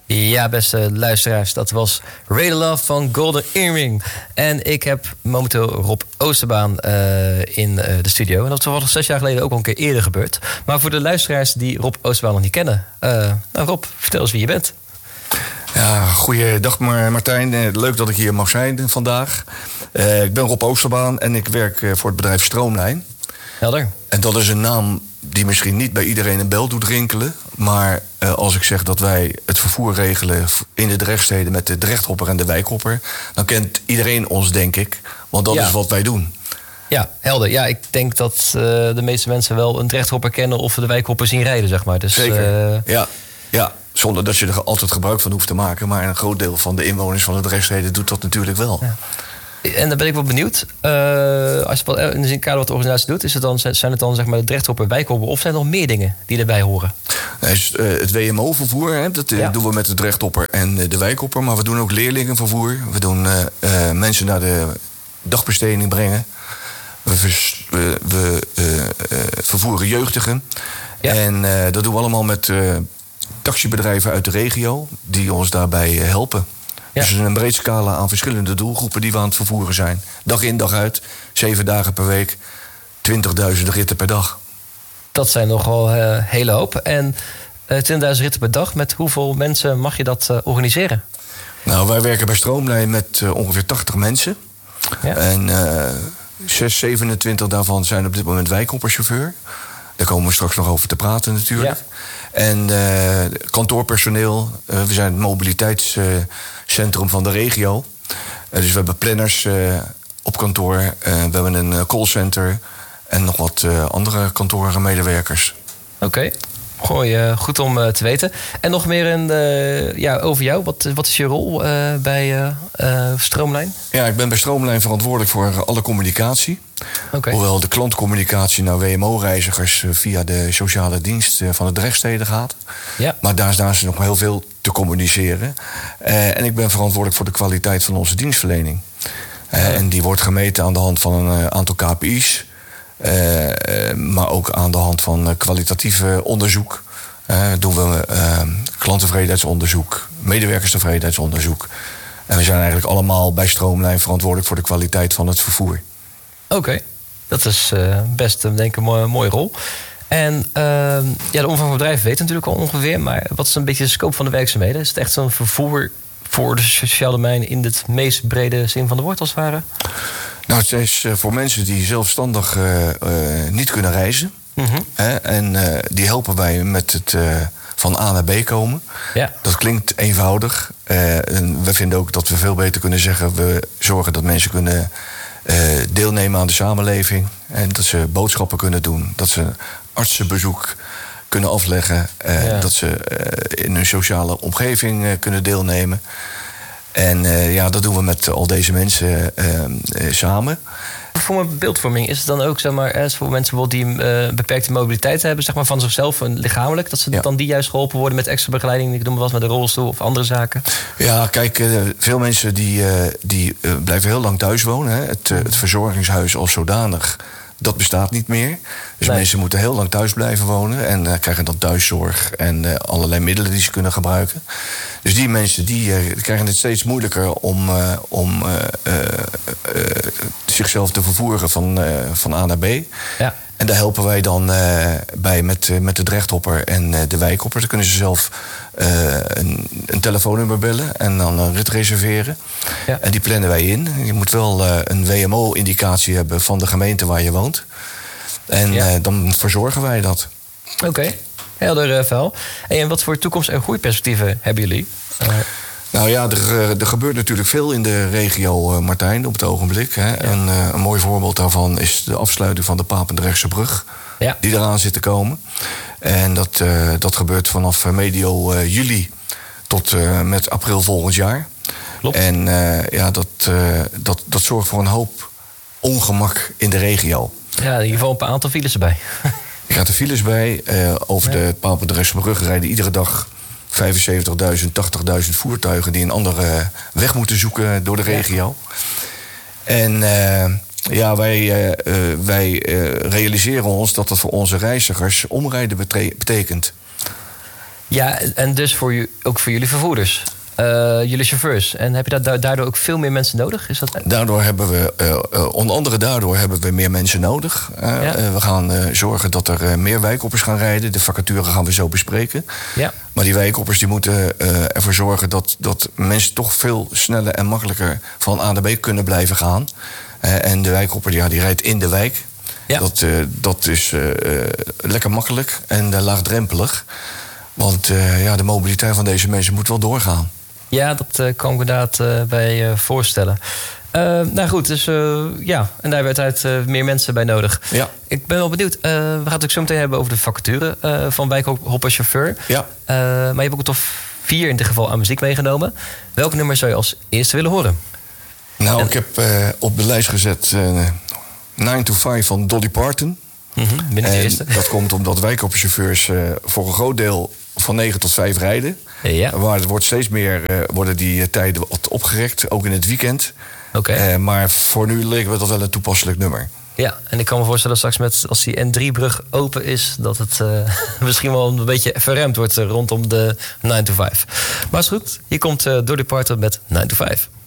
Ja, beste luisteraars, dat was Ray Love van Golden Earring. En ik heb momenteel Rob Oosterbaan in de studio. En dat is toevallig 6 jaar geleden ook al een keer eerder gebeurd. Maar voor de luisteraars die Rob Oosterbaan nog niet kennen. Rob, vertel eens wie je bent. Ja, goeiedag Martijn. Leuk dat ik hier mag zijn vandaag. Ik ben Rob Oosterbaan en ik werk voor het bedrijf Stroomlijn. Helder. En dat is een naam die misschien niet bij iedereen een bel doet rinkelen. Maar als ik zeg dat wij het vervoer regelen in de Drechtsteden met de Drechthopper en de Wijkhopper, dan kent iedereen ons, denk ik. Want dat is wat wij doen. Ja, helder. Ja, ik denk dat de meeste mensen wel een Drechthopper kennen of de Wijkhopper zien rijden, zeg maar. Dus, zeker, ja. Zonder dat je er altijd gebruik van hoeft te maken. Maar een groot deel van de inwoners van de Drechtsteden doet dat natuurlijk wel. Ja. En dan ben ik wel benieuwd. Als je in het kader wat de organisatie doet, zijn het dan zeg maar de Drechthopper, Wijkhopper, of zijn er nog meer dingen die erbij horen? Het WMO-vervoer, dat doen we met de Drechthopper en de Wijkhopper. Maar we doen ook leerlingenvervoer. We doen mensen naar de dagbesteding brengen. We vervoeren jeugdigen. Ja. En dat doen we allemaal met taxibedrijven uit de regio die ons daarbij helpen. Ja. Dus een breed scala aan verschillende doelgroepen die we aan het vervoeren zijn. Dag in, dag uit, 7 dagen per week, 20.000 ritten per dag. Dat zijn nogal hele hoop. En 20.000 ritten per dag, met hoeveel mensen mag je dat organiseren? Nou, wij werken bij Stroomlijn met ongeveer 80 mensen. Ja. En 27 daarvan zijn op dit moment wijkhopperchauffeur. Daar komen we straks nog over te praten natuurlijk. Ja. En kantoorpersoneel. We zijn het mobiliteitscentrum van de regio. Dus we hebben planners op kantoor. We hebben een callcenter. En nog wat andere kantoormedewerkers. Oké. Goed om te weten. En nog meer over jou. Wat is je rol bij Stroomlijn? Ja, ik ben bij Stroomlijn verantwoordelijk voor alle communicatie. Okay. Hoewel de klantcommunicatie naar WMO-reizigers via de sociale dienst van de Drechtsteden gaat. Ja. Maar daar is nog heel veel te communiceren. En ik ben verantwoordelijk voor de kwaliteit van onze dienstverlening. En die wordt gemeten aan de hand van een aantal KPI's. Maar ook aan de hand van kwalitatieve onderzoek. Doen we klanttevredenheidsonderzoek, medewerkerstevredenheidsonderzoek. En we zijn eigenlijk allemaal bij Stroomlijn verantwoordelijk voor de kwaliteit van het vervoer. Oké. Dat is best denk ik een mooie rol. En de omvang van het bedrijf weet natuurlijk al ongeveer. Maar wat is een beetje de scope van de werkzaamheden? Is het echt zo'n vervoer voor de sociale domein in het meest brede zin van de woord als het ware? Nou, het is voor mensen die zelfstandig niet kunnen reizen. Mm-hmm. En die helpen wij met het van A naar B komen. Ja. Dat klinkt eenvoudig. En we vinden ook dat we veel beter kunnen zeggen, we zorgen dat mensen kunnen deelnemen aan de samenleving. En dat ze boodschappen kunnen doen. Dat ze artsenbezoek kunnen afleggen. Dat ze in hun sociale omgeving kunnen deelnemen. En dat doen we met al deze mensen samen. Voor mijn beeldvorming is het dan ook, zeg maar, voor mensen die beperkte mobiliteit hebben, zeg maar, van zichzelf en lichamelijk, dat ze dan die juist geholpen worden met extra begeleiding, ik noem maar wat, met de rolstoel of andere zaken? Ja, kijk, veel mensen die blijven heel lang thuis wonen. Hè. Het verzorgingshuis als zodanig, dat bestaat niet meer. Dus mensen moeten heel lang thuis blijven wonen en krijgen dan thuiszorg en allerlei middelen die ze kunnen gebruiken. Dus die mensen die krijgen het steeds moeilijker om zichzelf te vervoeren van A naar B. Ja. En daar helpen wij dan bij met de Drechthopper en de Wijkhopper. Dan kunnen ze zelf een telefoonnummer bellen en dan een rit reserveren. Ja. En die plannen wij in. Je moet wel een WMO-indicatie hebben van de gemeente waar je woont. En dan verzorgen wij dat. Oké. Helder verhaal. En wat voor toekomst- en groeiperspectieven hebben jullie? Nou ja, er gebeurt natuurlijk veel in de regio, Martijn, op het ogenblik. Hè. Ja. En een mooi voorbeeld daarvan is de afsluiting van de Papendrechtse brug. Ja. Die eraan zit te komen. En dat gebeurt vanaf medio juli tot met april volgend jaar. Klopt. En dat zorgt voor een hoop ongemak in de regio. Ja, in ieder geval een aantal files erbij. Er gaat de files bij. Over de Papendrechtse brug rijden iedere dag 75.000, 80.000 voertuigen die een andere weg moeten zoeken door de regio. Ja. En wij realiseren ons dat dat voor onze reizigers omrijden betekent. Ja, en dus ook voor jullie vervoerders. Jullie chauffeurs. En heb je daardoor ook veel meer mensen nodig? Is dat... Daardoor hebben we, onder andere daardoor hebben we meer mensen nodig. We gaan zorgen dat er meer wijkoppers gaan rijden. De vacature gaan we zo bespreken. Ja. Maar die wijkoppers die moeten ervoor zorgen dat mensen toch veel sneller en makkelijker van A naar B kunnen blijven gaan. En de wijkopper die rijdt in de wijk. Ja. Dat is lekker makkelijk en laagdrempelig. Want de mobiliteit van deze mensen moet wel doorgaan. Ja, dat kan ik inderdaad bij voorstellen. Nou goed, dus en daar hebben we uiteraard meer mensen bij nodig. Ja. Ik ben wel benieuwd. We gaan het ook zo meteen hebben over de vacature van wijkhopperchauffeur. Ja. Maar je hebt ook toch 4 in dit geval aan muziek meegenomen. Welk nummer zou je als eerste willen horen? Nou, ik heb op de lijst gezet 9 to 5 van Dolly Parton. Dat komt omdat wijkhopperchauffeurs voor een groot deel van 9 tot 5 rijden. Ja. Maar het wordt steeds meer worden die tijden wat opgerekt, ook in het weekend. Okay. Maar voor nu lijkt het wel een toepasselijk nummer. Ja, en ik kan me voorstellen straks als die N3-brug open is, dat het misschien wel een beetje verremd wordt rondom de 9 to 5. Maar is goed, hier komt Dolly Parton met 9 to 5.